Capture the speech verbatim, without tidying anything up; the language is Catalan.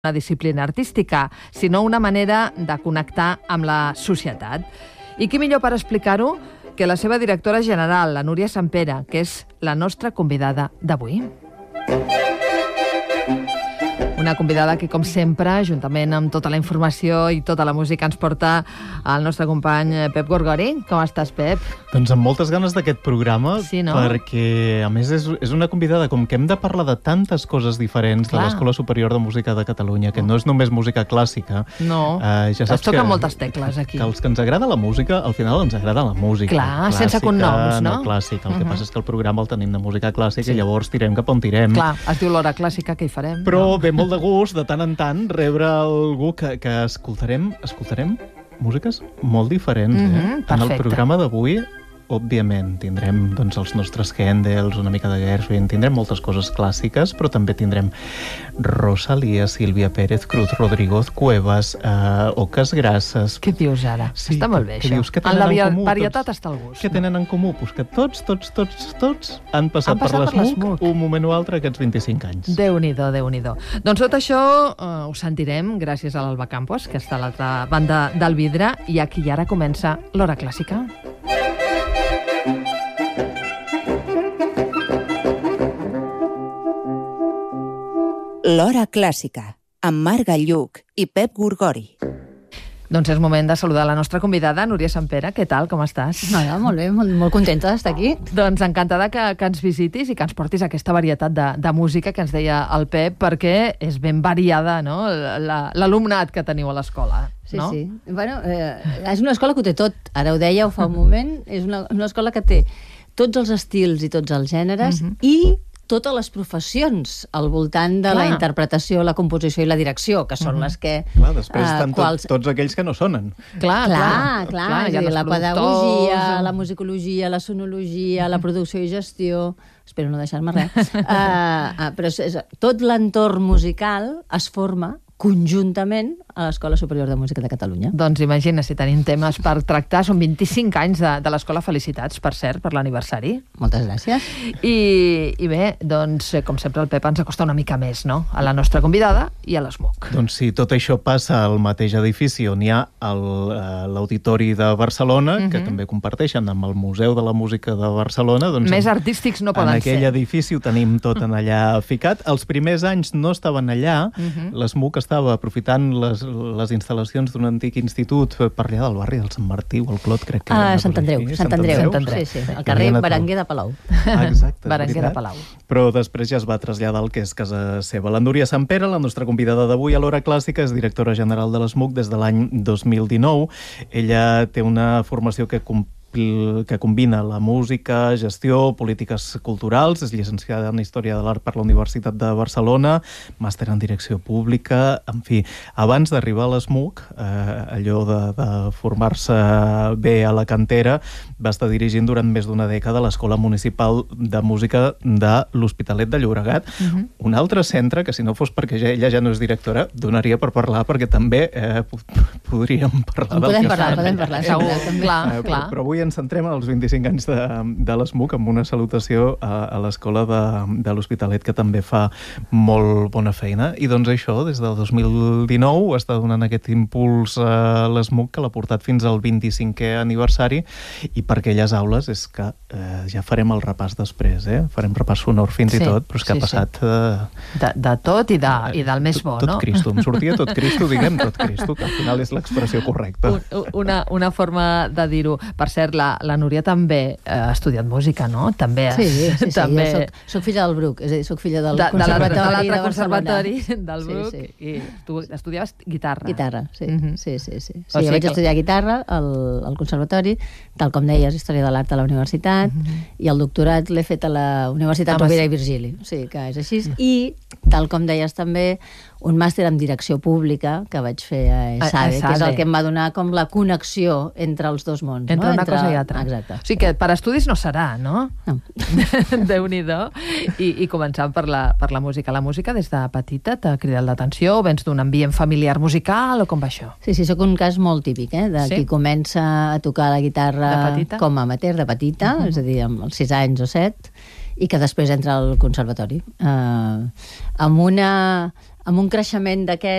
una disciplina artística, sinó una manera de connectar amb la societat. I qui millor per explicar-ho que la seva directora general, la Núria Sampere, que és la nostra convidada d'avui. Una convidada que, com sempre, juntament amb tota la informació i tota la música, ens porta el nostre company Pep Gorgori. Com estàs, Pep? Doncs amb moltes ganes d'aquest programa, sí, no? Perquè, a més, és, és una convidada, com que hem de parlar de tantes coses diferents Clar. de l'Escola Superior de Música de Catalunya, que no és només música clàssica. No, eh, ja saps es toquen que, moltes tecles, aquí. Que els que ens agrada la música, al final ens agrada la música. Clar, clàssica, sense cognoms, no? No clàssica. El uh -huh. que passa és que el programa el tenim de música clàssica sí. i llavors tirem cap on tirem. Clar, es diu l'hora clàssica, que hi farem. Però no? ve molt de gust, de tant en tant, rebre algú que, que escoltarem, escoltarem músiques molt diferents. Mm-hmm, eh? perfecte. En el programa d'avui, òbviament, tindrem doncs, els nostres Händels, una mica de Gershwin, tindrem moltes coses clàssiques, però també tindrem Rosalía, Sílvia Pérez, Cruz Rodrigo, Cuevas, eh, Oques Grasses... Què dius ara? Sí, està molt bé, que això. Dius, que en la en comú, varietat tots, està al gust. Què tenen en comú? Pues que tots, tots, tots, tots han passat, han passat per per l'ESMUC un moment o altre aquests vint-i-cinc anys. Déu-n'hi-do, Déu-n'hi-do. Doncs tot això eh, ho sentirem gràcies a l'Alba Campos, que està a l'altra banda del vidre, i aquí ara comença l'hora clàssica. L'Hora Clàssica, amb Marc Gallluc i Pep Gorgori. Doncs és moment de saludar la nostra convidada, Núria Sampere. Què tal, com estàs? Hola, molt bé, molt, molt contenta d'estar aquí. Doncs encantada que, que ens visitis i que ens portis aquesta varietat de, de música que ens deia el Pep, perquè és ben variada, no?, l'alumnat que teniu a l'escola. Sí, no? sí. Bueno, eh, és una escola que ho té tot. Ara ho deia, ho fa un moment. És una, una escola que té tots els estils i tots els gèneres uh-huh. i totes les professions al voltant de clar. La interpretació, la composició i la direcció, que són uh-huh. les que... Clar, després uh, estan quals... tot, tots aquells que no sonen. Clar, clar. Clar, clar, clar clar dir, la pedagogia, la musicologia, la sonologia, la producció i gestió... Espero no deixar-me res. uh, uh, però és, és, tot l'entorn musical es forma conjuntament a l'Escola Superior de Música de Catalunya. Doncs imagina si tenim temes per tractar. Són vint-i-cinc anys de, de l'Escola. Felicitats, per cert, per l'aniversari. Moltes gràcies. I, I bé, doncs, com sempre, el Pep ens acosta una mica més, no?, a la nostra convidada i a l'ESMUC. Doncs sí, tot això passa al mateix edifici on hi ha l'Auditori de Barcelona, uh-huh. que també comparteixen amb el Museu de la Música de Barcelona. Doncs més en, artístics no poden ser. En aquell ser. edifici ho tenim tot en allà ficat. Els primers anys no estaven allà. Uh-huh. L'ESMUC estava aprofitant les, les instal·lacions d'un antic institut per allà del barri del Sant Martí o el Clot, crec que era. Ah, Sant Andreu. Sant, Sant Andreu. Sant Andreu. Sí, sí. El carrer Berenguer de Palau. Ah, exacte. Berenguer de Palau. Però després ja es va traslladar al que és casa seva. La Núria Sampere, la nostra convidada d'avui a l'Hora Clàssica, és directora general de l'ESMUC des de l'any dos mil dinou. Ella té una formació que que combina la música, gestió, polítiques culturals, és llicenciada en Història de l'Art per la Universitat de Barcelona, màster en Direcció Pública, en fi, abans d'arribar a l'ESMUC, eh, allò de, de formar-se bé a la cantera, va estar dirigint durant més d'una dècada l'Escola Municipal de Música de l'Hospitalet de Llobregat, uh-huh. un altre centre que, si no fos perquè ja, ella ja no és directora, donaria per parlar, perquè també eh, podríem parlar del podem que parlar, fan. Podem parlar, segur, clar, eh, clar. Però, però avui ens centrem en els vint-i-cinc anys de, de l'ESMUC amb una salutació a, a l'escola de, de l'Hospitalet, que també fa molt bona feina. I doncs això, des del dos mil dinou, està donant aquest impuls a l'ESMUC, que l'ha portat fins al vint-i-cinquè aniversari, i per aquelles aules és que eh, ja farem el repàs després, eh? Farem repàs sonor fins sí, i tot, però és que sí, ha passat... Sí. Eh, de, de tot i, de, i del més bo, tot, no? Tot Cristo, em sortia tot Cristo, diguem tot Cristo, que al final és l'expressió correcta. Un, una, una forma de dir-ho. Per cert, la, la Núria també ha estudiat música, no? També, sí, sí, sí, també... jo soc, soc filla del Bruc, és a dir, soc filla del de, Conservatori de, de l'altre de conservatori del Bruc, sí, sí. i tu estudiaves guitarra. Guitarra, sí, uh-huh. sí, sí, sí. sí o sigui jo vaig que... estudiar guitarra al, al Conservatori, tal com deies, Història de l'Art a la Universitat, uh-huh. i el doctorat l'he fet a la Universitat ah, Rovira i Virgili, sí, que és així, uh-huh. i, tal com deies també, un màster en direcció pública que vaig fer a ESADE, que és el que em va donar com la connexió entre els dos mons. Entre no? una entre... cosa i altra. Exacte. O sigui que per estudis no serà, no? No. Déu-n'hi-do. I, i començant per la, per la música. La música des de petita t'ha cridat l'atenció? O vens d'un ambient familiar musical o com va això? Sí, sí, sóc un cas molt típic, eh? De sí? qui comença a tocar la guitarra com a amateur de petita, uh-huh. és a dir, amb els sis anys o set, i que després entra al conservatori. Eh, amb una... amb un creixement d'aquest